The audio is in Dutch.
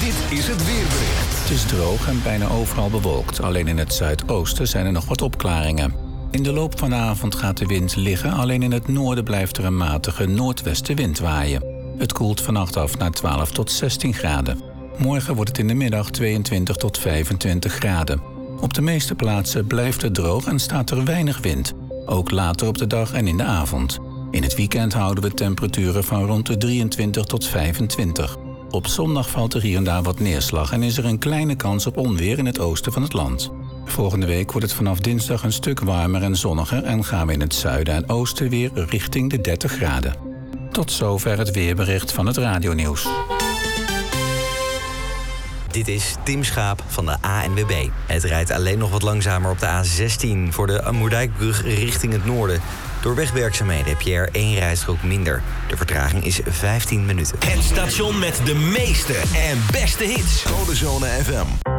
Dit is het weerbericht. Het is droog en bijna overal bewolkt. Alleen in het zuidoosten zijn er nog wat opklaringen. In de loop van de avond gaat de wind liggen. Alleen in het noorden blijft er een matige noordwestenwind waaien. Het koelt vannacht af naar 12 tot 16 graden. Morgen wordt het in de middag 22 tot 25 graden. Op de meeste plaatsen blijft het droog en staat er weinig wind. Ook later op de dag en in de avond. In het weekend houden we temperaturen van rond de 23 tot 25. Op zondag valt er hier en daar wat neerslag en is er een kleine kans op onweer in het oosten van het land. Volgende week wordt het vanaf dinsdag een stuk warmer en zonniger en gaan we in het zuiden en oosten weer richting de 30 graden. Tot zover het weerbericht van het radionieuws. Dit is Tim Schaap van de ANWB. Het rijdt alleen nog wat langzamer op de A16 voor de Moerdijkbrug richting het noorden. Door wegwerkzaamheden heb je er 1 rijstrook minder. De vertraging is 15 minuten. Het station met de meeste en beste hits. Codezone FM.